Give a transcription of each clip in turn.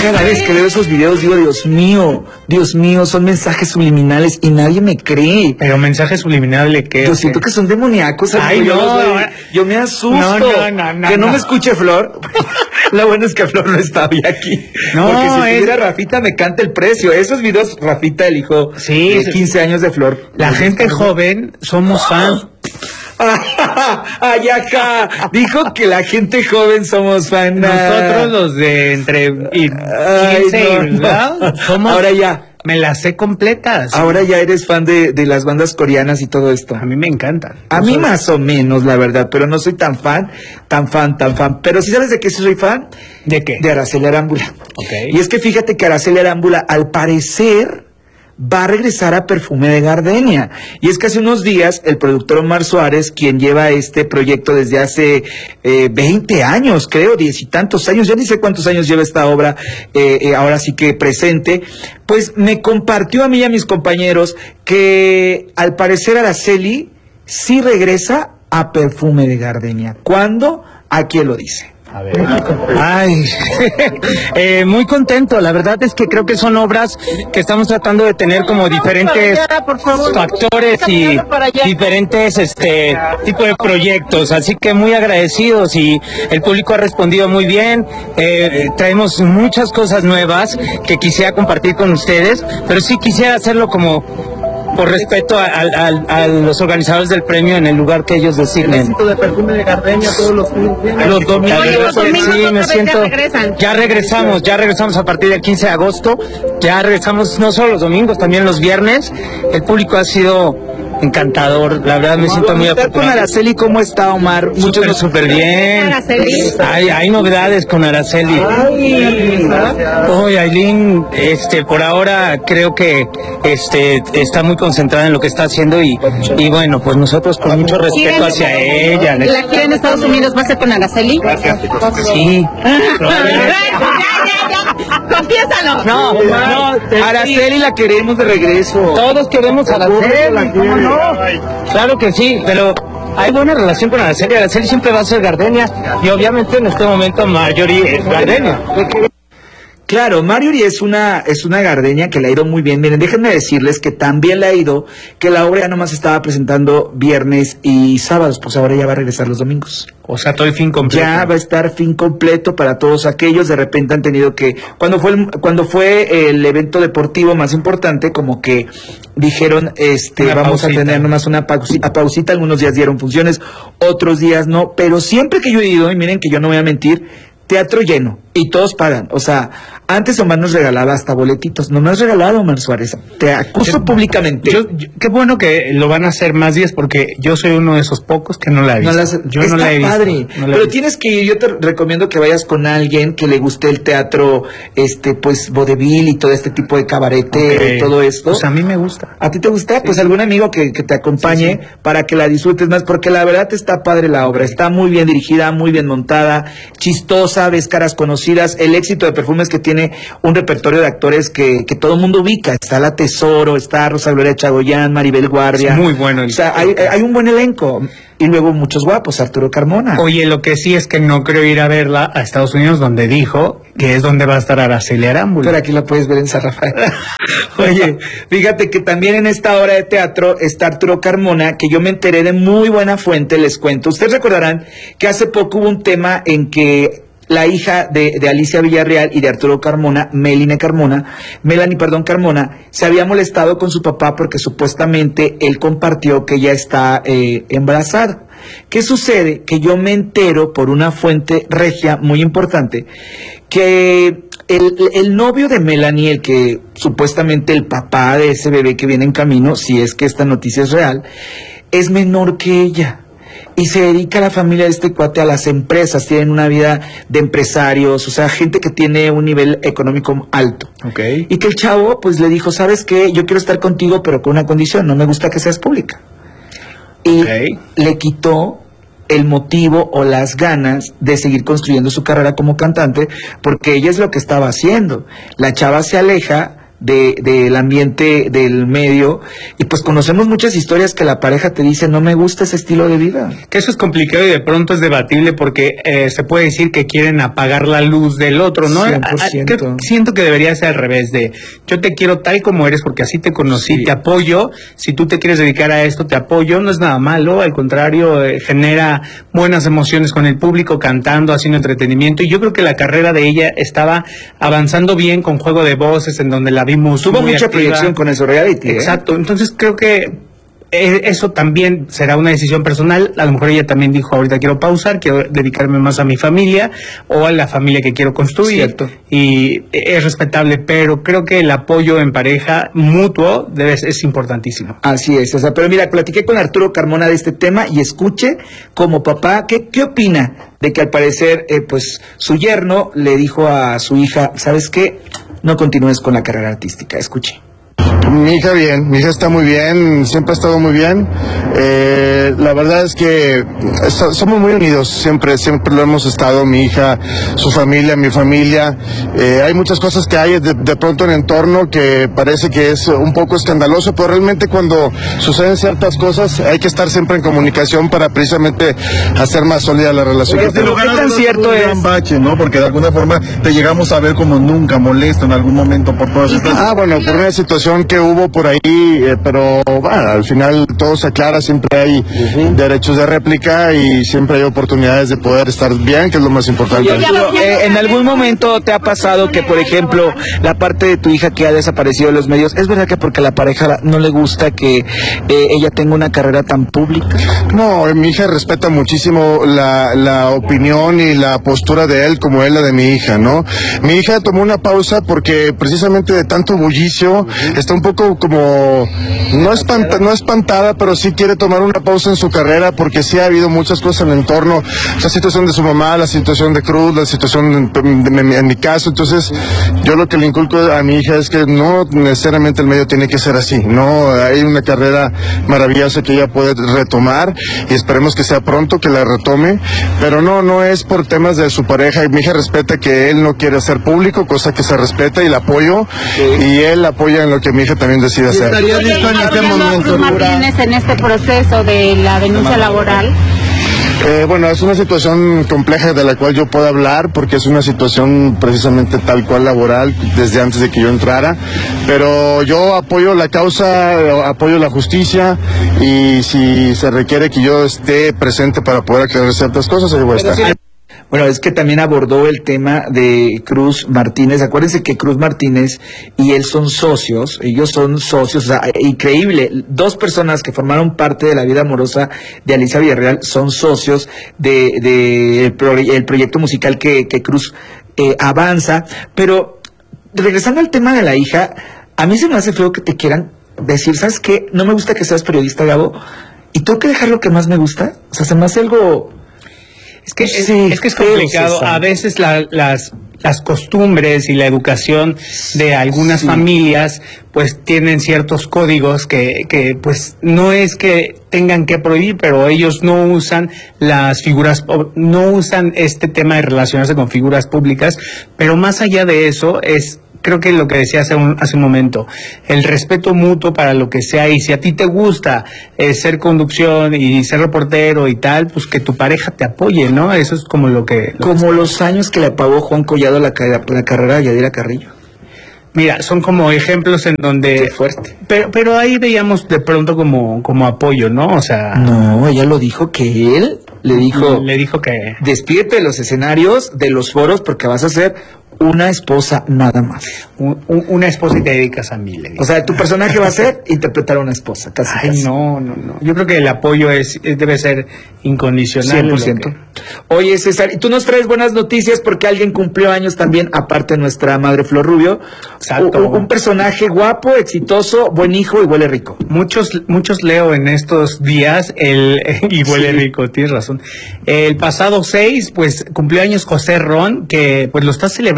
cada vez que veo esos videos digo, Dios mío, son mensajes subliminales y nadie me cree. Pero mensajes subliminales que... Yo siento que son demoníacos. Ay, no. Yo me asusto. No, que no me escuche Flor. Lo bueno es que Flor no está hoy aquí. No, porque si estuviera Rafita me canta el precio. Esos videos, Rafita, el hijo de 15 años de Flor. La gente joven somos fans. Ay, acá. Dijo que la gente joven somos fans. Nosotros los de entre 15 ¿verdad? Somos... Ahora ya. Me las sé completas. Ahora ya eres fan de las bandas coreanas y todo esto. A mí me encantan. A mí más o menos, la verdad, pero no soy tan fan. Pero ¿sí sabes de qué soy fan? ¿De qué? De Araceli Arámbula. Okay. Y es que fíjate que Araceli Arámbula, al parecer, va a regresar a Perfume de Gardenia. Y es que hace unos días el productor Omar Suárez, quien lleva este proyecto desde hace 20 años, creo, 10 y tantos años, ya ni sé cuántos años lleva esta obra, ahora sí que presente, pues me compartió a mí y a mis compañeros que al parecer Araceli sí regresa a Perfume de Gardenia. ¿Cuándo? Aquí él lo dice. A ver. Ay, muy contento. La verdad es que creo que son obras que estamos tratando de tener como diferentes factores y diferentes tipo de proyectos. Así que muy agradecidos y el público ha respondido muy bien. Traemos muchas cosas nuevas que quisiera compartir con ustedes, pero sí quisiera hacerlo como por respeto a los organizadores del premio en el lugar que ellos designen. El éxito de Perfume de Gardenia todos los domingos. Sí, me siento. Ya regresamos a partir del 15 de agosto. Ya regresamos no solo los domingos, también los viernes. El público ha sido encantador, la verdad me siento muy afortunado. ¿Con Araceli cómo está, Omar? Súper bien. Hay novedades con Araceli. Aileen, por ahora creo que está muy concentrada en lo que está haciendo y bueno, pues nosotros con mucho respeto hacia ella. ¿La quiere en Estados Unidos? ¿Va a ser con Araceli? Sí. Confiésalo. No, Araceli la queremos de regreso. Todos queremos a Araceli, ¿cómo no? Claro que sí, pero hay buena relación con Araceli. Araceli siempre va a ser Gardenia y obviamente en este momento Marjorie es Gardenia. Claro, Marjorie es una Gardenia que le ha ido muy bien. Miren, déjenme decirles que también le ha ido, que la obra ya nomás estaba presentando viernes y sábados, pues ahora ya va a regresar los domingos. O sea, todo el fin completo. Ya va a estar fin completo para todos aquellos. De repente han tenido que, cuando fue el evento deportivo más importante, como que dijeron, vamos a tener nomás una pausita. Algunos días dieron funciones, otros días no, pero siempre que yo he ido, y miren que yo no voy a mentir, teatro lleno y todos pagan. O sea, antes Omar nos regalaba hasta boletitos. No me has regalado, Omar Suárez. Te acuso públicamente. Qué bueno que lo van a hacer más días porque yo soy uno de esos pocos que no la he visto. Yo no la he visto. Padre. Pero tienes que ir. Yo te recomiendo que vayas con alguien que le guste el teatro, pues vodevil y todo este tipo de cabarete y todo esto. Pues a mí me gusta. ¿A ti te gusta? Sí. Pues algún amigo que te acompañe para que la disfrutes más, porque la verdad está padre la obra. Está muy bien dirigida, muy bien montada, chistosa, ves caras conocidas. El éxito de Perfume es que tiene un repertorio de actores que todo el mundo ubica. Está La Tesoro, está Rosa Gloria Chagoyán, Maribel Guardia. Es muy bueno. O sea, hay un buen elenco. Y luego muchos guapos, Arturo Carmona. Oye, lo que sí es que no creo ir a verla a Estados Unidos, donde dijo que es donde va a estar Araceli Arámbula. Pero aquí la puedes ver en San Rafael. Oye, fíjate que también en esta obra de teatro está Arturo Carmona, que yo me enteré de muy buena fuente, les cuento. Ustedes recordarán que hace poco hubo un tema en que la hija de Alicia Villarreal y de Arturo Carmona, Melanie Carmona, se había molestado con su papá porque supuestamente él compartió que ella está embarazada. ¿Qué sucede? Que yo me entero por una fuente regia muy importante que el novio de Melanie, el que supuestamente el papá de ese bebé que viene en camino, si es que esta noticia es real, es menor que ella. Y se dedica a la familia de este cuate a las empresas, tienen una vida de empresarios, o sea, gente que tiene un nivel económico alto. Okay. Y que el chavo, pues le dijo, ¿sabes qué? Yo quiero estar contigo, pero con una condición, no me gusta que seas pública. Y le quitó el motivo o las ganas de seguir construyendo su carrera como cantante, porque ella es lo que estaba haciendo. La chava se aleja del ambiente, del medio, y pues conocemos muchas historias que la pareja te dice, no me gusta ese estilo de vida. Que eso es complicado y de pronto es debatible porque se puede decir que quieren apagar la luz del otro, ¿no? 100%. Siento que debería ser al revés de, yo te quiero tal como eres porque así te conocí, te apoyo, si tú te quieres dedicar a esto, te apoyo, no es nada malo, al contrario, genera buenas emociones con el público, cantando, haciendo entretenimiento, y yo creo que la carrera de ella estaba avanzando bien con Juego de Voces, en donde la vimos Tuvo muy mucha activa. proyección con eso, reality. Exacto, entonces creo que eso también será una decisión personal. A lo mejor ella también dijo, ahorita quiero pausar, quiero dedicarme más a mi familia o a la familia que quiero construir. Cierto. Y es respetable, pero creo que el apoyo en pareja mutuo es importantísimo. Así es, o sea, pero mira, platiqué con Arturo Carmona de este tema y escuche como papá, ¿qué opina de que al parecer, pues, su yerno le dijo a su hija, ¿sabes qué? No continúes con la carrera artística, escuche. Mi hija bien, mi hija está muy bien, siempre ha estado muy bien. La verdad es que somos muy unidos, siempre lo hemos estado, mi hija, su familia, mi familia. Hay muchas cosas que hay de pronto en el entorno que parece que es un poco escandaloso, pero realmente cuando suceden ciertas cosas hay que estar siempre en comunicación para precisamente hacer más sólida la relación. ¿Qué tan cierto es? Un bache, ¿no? Porque de alguna forma te llegamos a ver como nunca molesto en algún momento por todas estas... Bueno, por una situación que hubo por ahí, pero bueno, al final todo se aclara, siempre hay derechos de réplica y siempre hay oportunidades de poder estar bien, que es lo más importante. ¿En algún momento te ha pasado que, por ejemplo, la parte de tu hija que ha desaparecido de los medios, es verdad que porque a la pareja no le gusta que ella tenga una carrera tan pública? No, mi hija respeta muchísimo la opinión y la postura de él como él la de mi hija, ¿no? Mi hija tomó una pausa porque precisamente de tanto bullicio está un poco como, no espantada, pero sí quiere tomar una pausa en su carrera porque sí ha habido muchas cosas en el entorno, la situación de su mamá, la situación de Cruz, la situación en mi caso. Entonces yo lo que le inculco a mi hija es que no necesariamente el medio tiene que ser así, no, hay una carrera maravillosa que ella puede retomar y esperemos que sea pronto que la retome, pero no es por temas de su pareja. Mi hija respeta que él no quiere hacer público, cosa que se respeta y la apoyo, y él apoya en lo que mi hija también decide hacer. ¿Estaría listo en este momento? Cruz Martínez en este proceso de la denuncia laboral? Bueno, es una situación compleja de la cual yo puedo hablar porque es una situación precisamente tal cual laboral desde antes de que yo entrara, pero yo apoyo la causa, apoyo la justicia y si se requiere que yo esté presente para poder aclarar ciertas cosas, ahí voy a estar. Bueno, es que también abordó el tema de Cruz Martínez. Acuérdense que Cruz Martínez y él son socios, ellos son socios, o sea, increíble. Dos personas que formaron parte de la vida amorosa de Alicia Villarreal son socios de el proyecto musical que Cruz avanza. Pero regresando al tema de la hija, a mí se me hace feo que te quieran decir, ¿sabes qué? No me gusta que seas periodista, Gabo, y tengo que dejar lo que más me gusta. O sea, se me hace algo... Es que es complicado. A veces las costumbres y la educación de algunas familias pues tienen ciertos códigos que pues no es que tengan que prohibir, pero ellos no usan las figuras, no usan este tema de relacionarse con figuras públicas, pero más allá de eso creo que lo que decía hace un momento, el respeto mutuo para lo que sea, y si a ti te gusta ser conducción y ser reportero y tal, pues que tu pareja te apoye, ¿no? Eso es como como los años que le pagó Juan Collado la carrera de Yadira Carrillo. Mira, son como ejemplos en donde... Qué fuerte. Pero ahí veíamos de pronto como apoyo, ¿no? O sea... No, ella lo dijo que él le dijo que... Despídete de los escenarios, de los foros, porque vas a ser una esposa nada más. Una esposa y te dedicas a mí, le digo. O sea, tu personaje va a ser interpretar a una esposa, casi. No. Yo creo que el apoyo debe ser incondicional. 100%. Oye, César, y tú nos traes buenas noticias porque alguien cumplió años también, aparte de nuestra madre Flor Rubio. Exacto. Un personaje guapo, exitoso, buen hijo y huele rico. Muchos leo en estos días y huele rico, tienes razón. El pasado 6, pues cumplió años José Ron, que pues lo está celebrando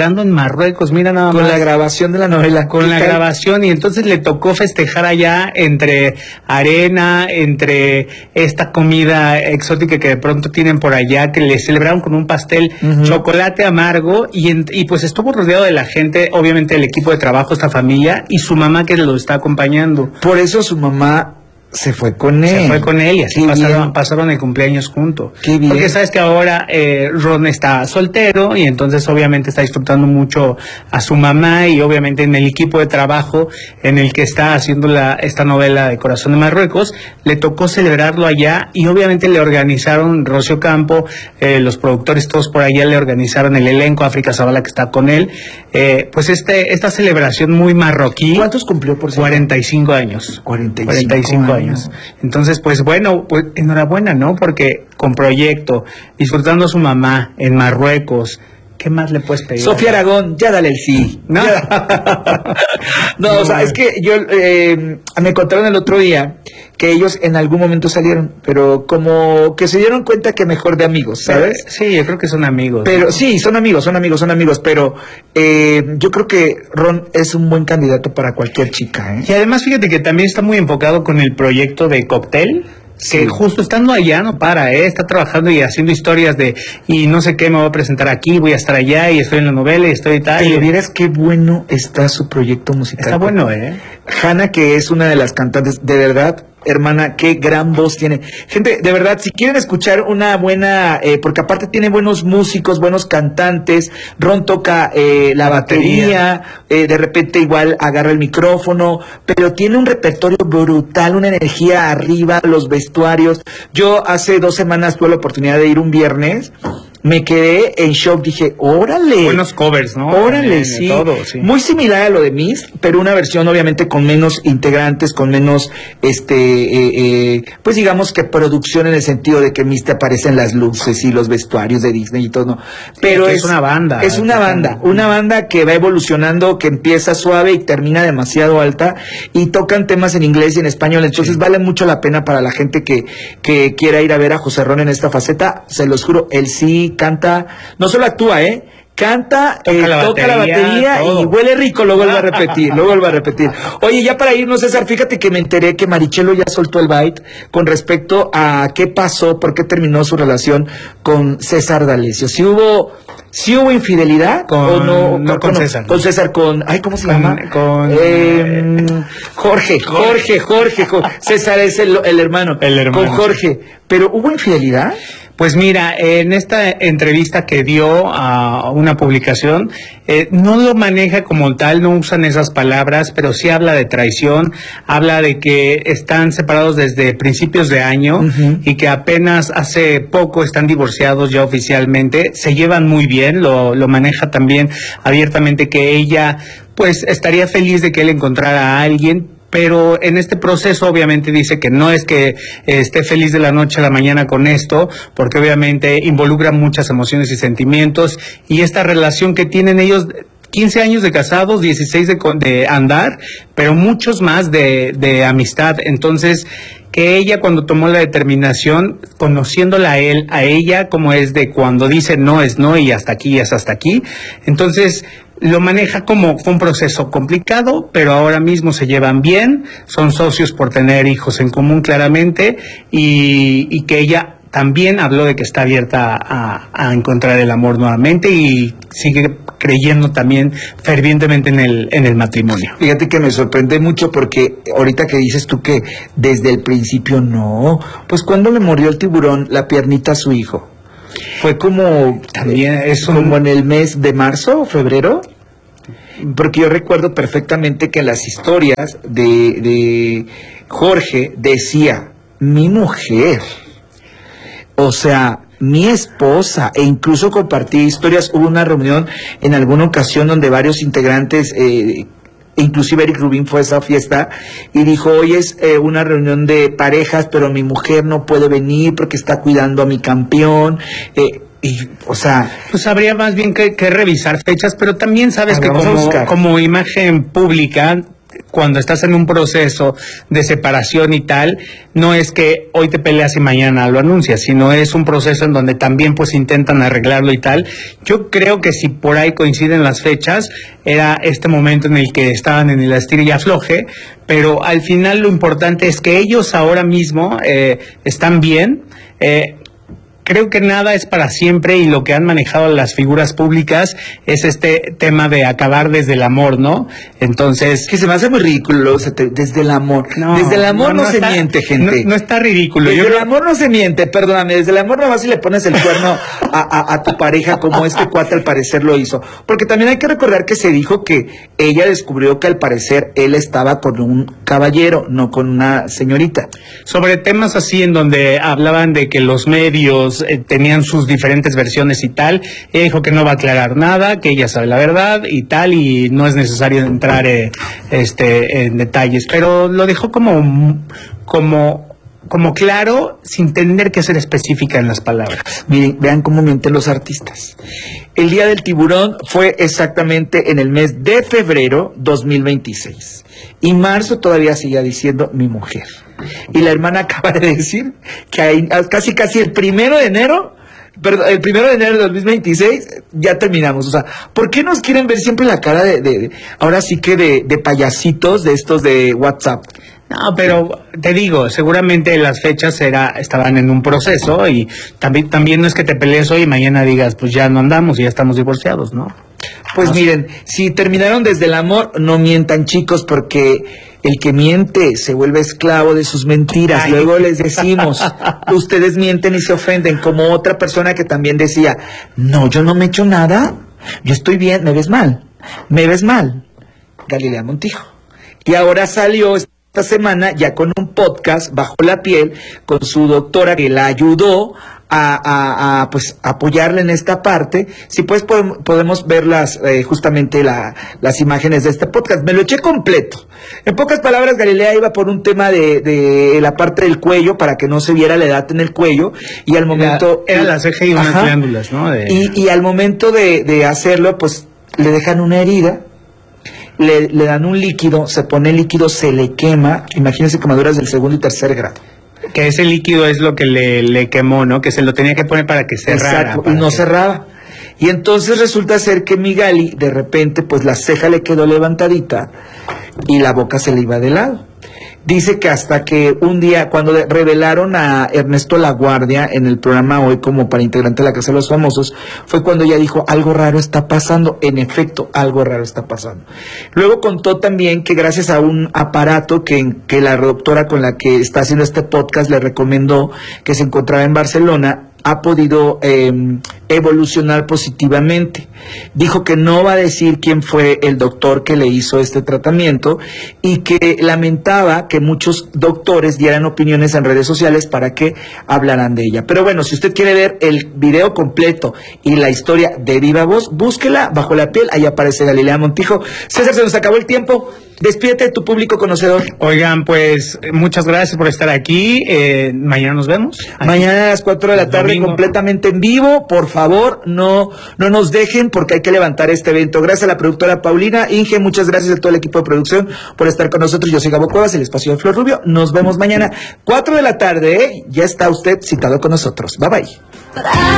celebrando en Marruecos, mira nada más. Con la grabación de la novela. Con la grabación, y entonces le tocó festejar allá entre arena, entre esta comida exótica que de pronto tienen por allá, que le celebraron con un pastel chocolate amargo, y pues estuvo rodeado de la gente, obviamente el equipo de trabajo, esta familia, y su mamá que lo está acompañando. Por eso su mamá se fue con él. Se fue con él y así pasaron el cumpleaños juntos. Qué bien. Porque sabes que ahora Ron está soltero y entonces obviamente está disfrutando mucho a su mamá y obviamente en el equipo de trabajo en el que está haciendo esta novela de Corazón de Marruecos, le tocó celebrarlo allá y obviamente le organizaron, Rocío Campo, los productores todos por allá le organizaron el elenco, África Zavala que está con él, pues esta celebración muy marroquí. ¿Cuántos cumplió por cierto? 45 años. 45 años. Entonces, pues bueno, pues enhorabuena, ¿no? Porque con proyecto, disfrutando a su mamá en Marruecos, ¿qué más le puedes pedir? Sofía Aragón, ya dale el sí. No, o sea, es que yo me contaron el otro día que ellos en algún momento salieron, pero como que se dieron cuenta que mejor de amigos, ¿sabes? Sí, yo creo que son amigos. Pero ¿no? Sí, son amigos, pero yo creo que Ron es un buen candidato para cualquier chica, ¿eh? Y además fíjate que también está muy enfocado con el proyecto de Cóctel. Que sí. Justo estando allá no para, está trabajando y haciendo historias y no sé qué, me voy a presentar aquí, voy a estar allá y estoy en la novela y estoy y tal. Pero vieras qué bueno está su proyecto musical. Está bueno, Hanna, que es una de las cantantes, de verdad, hermana, qué gran voz tiene. Gente, de verdad, si quieren escuchar una buena, porque aparte tiene buenos músicos, buenos cantantes, Ron toca la batería, de repente igual agarra el micrófono, pero tiene un repertorio brutal, una energía arriba, los vestuarios. Yo hace 2 semanas tuve la oportunidad de ir un viernes, me quedé en shock, dije, órale. Buenos covers, ¿no? Órale, sí. Todo, sí. Muy similar a lo de Mist, pero una versión obviamente con menos integrantes, con menos, pues digamos que producción en el sentido de que Mist aparecen las luces y los vestuarios de Disney y todo, ¿no? Pero es una banda. Es una banda que va evolucionando, que empieza suave y termina demasiado alta, y tocan temas en inglés y en español, entonces vale mucho la pena para la gente que quiera ir a ver a José Ron en esta faceta, se los juro, él sí canta, no solo actúa, canta, toca la batería y huele rico, lo vuelvo a repetir. Oye, ya para irnos, César, fíjate que me enteré que Marichelo ya soltó el bite con respecto a qué pasó, por qué terminó su relación con César D'Alessio. Si hubo infidelidad o no, con César. Con César, ¿cómo se llama? Jorge. César es el hermano. Con Jorge. Pero ¿hubo infidelidad? Pues mira, en esta entrevista que dio a una publicación, no lo maneja como tal, no usan esas palabras, pero sí habla de traición, habla de que están separados desde principios de año y que apenas hace poco están divorciados ya oficialmente, se llevan muy bien, lo maneja también abiertamente que ella pues estaría feliz de que él encontrara a alguien, pero en este proceso obviamente dice que no es que esté feliz de la noche a la mañana con esto, porque obviamente involucra muchas emociones y sentimientos, y esta relación que tienen ellos, 15 años de casados, 16 de andar, pero muchos más de amistad. Entonces, que ella cuando tomó la determinación, conociéndola a ella, como es de cuando dice no es no y hasta aquí es hasta aquí, entonces lo maneja como fue un proceso complicado, pero ahora mismo se llevan bien, son socios por tener hijos en común claramente, y que ella también habló de que está abierta a encontrar el amor nuevamente y sigue creyendo también fervientemente en el matrimonio. Fíjate que me sorprende mucho porque ahorita que dices tú que desde el principio no, pues cuando le murió el tiburón la piernita a su hijo, fue como también como en el mes de marzo o febrero, porque yo recuerdo perfectamente que en las historias de Jorge decía mi mujer, o sea, mi esposa, e incluso compartí historias. Hubo una reunión en alguna ocasión donde varios integrantes, inclusive Eric Rubin fue a esa fiesta y dijo, hoy es una reunión de parejas, pero mi mujer no puede venir porque está cuidando a mi campeón. O sea, pues habría más bien que revisar fechas, pero también sabes que como imagen pública, cuando estás en un proceso de separación y tal, no es que hoy te peleas y mañana lo anuncias, sino es un proceso en donde también pues intentan arreglarlo y tal. Yo creo que si por ahí coinciden las fechas, era este momento en el que estaban en el estira y afloje, pero al final lo importante es que ellos ahora mismo están bien. Creo que nada es para siempre y lo que han manejado las figuras públicas es este tema de acabar desde el amor, ¿no? Entonces... Que se me hace muy ridículo, o sea, desde el amor. No, desde el amor no se está, miente, gente. No está ridículo. Desde el amor no se miente, perdóname. Desde el amor no vas y le pones el cuerno a tu pareja como este cuate al parecer lo hizo. Porque también hay que recordar que se dijo que ella descubrió que al parecer él estaba con un caballero, no con una señorita. Sobre temas así en donde hablaban de que los medios tenían sus diferentes versiones y tal, ella dijo que no va a aclarar nada, que ella sabe la verdad y tal, y no es necesario entrar en detalles, pero lo dejó como claro, sin tener que ser específica en las palabras. Miren, vean cómo mienten los artistas. El Día del Tiburón fue exactamente en el mes de febrero 2026. Y marzo todavía seguía diciendo mi mujer. Y la hermana acaba de decir que hay, casi el 1 de enero, perdón, el 1 de enero de 2026 ya terminamos. O sea, ¿por qué nos quieren ver siempre la cara ahora sí que de payasitos de estos de WhatsApp? No, pero te digo, seguramente las fechas estaban en un proceso y también no es que te pelees hoy y mañana digas, pues ya no andamos y ya estamos divorciados, ¿no? Pues miren, si terminaron desde el amor, no mientan, chicos, porque el que miente se vuelve esclavo de sus mentiras. Ay. Luego les decimos, ustedes mienten y se ofenden, como otra persona que también decía, no, yo no me he hecho nada, yo estoy bien, me ves mal, Galilea Montijo. Y ahora salió esta semana ya con un podcast Bajo la Piel con su doctora que la ayudó a apoyarle en esta parte. Si pues podemos ver justamente las imágenes de este podcast. Me lo eché completo. En pocas palabras, Galilea iba por un tema de la parte del cuello para que no se viera la edad en el cuello, y al momento era la ceja y unas glándulas, ¿no? Y al momento de hacerlo, pues le dejan una herida. Le dan un líquido, se pone el líquido, se le quema. Imagínense quemaduras del 2º y 3er grado. Que ese líquido es lo que le quemó, ¿no? Que se lo tenía que poner para que cerrara. Exacto, y no cerraba. Y entonces resulta ser que mi Gali, de repente, pues la ceja le quedó levantadita y la boca se le iba de lado. Dice que hasta que un día, cuando revelaron a Ernesto Laguardia en el programa Hoy como para integrante de la Casa de los Famosos, fue cuando ella dijo, algo raro está pasando. En efecto, algo raro está pasando. Luego contó también que gracias a un aparato que la doctora con la que está haciendo este podcast le recomendó, que se encontraba en Barcelona, ha podido evolucionar positivamente. Dijo que no va a decir quién fue el doctor que le hizo este tratamiento y que lamentaba que muchos doctores dieran opiniones en redes sociales para que hablaran de ella. Pero bueno, si usted quiere ver el video completo y la historia de viva voz, búsquela Bajo la Piel, ahí aparece Galilea Montijo. César, se nos acabó el tiempo. Despídete de tu público conocedor. Oigan, pues muchas gracias por estar aquí. Mañana nos vemos. Mañana a las 4 de la tarde, domingo, completamente en vivo. Por favor, no nos dejen, porque hay que levantar este evento. Gracias a la productora Paulina. Inge, muchas gracias a todo el equipo de producción por estar con nosotros. Yo soy Gabo Cuevas, el espacio de Flor Rubio. Nos vemos mañana 4 de la tarde. Ya está usted citado con nosotros. Bye bye.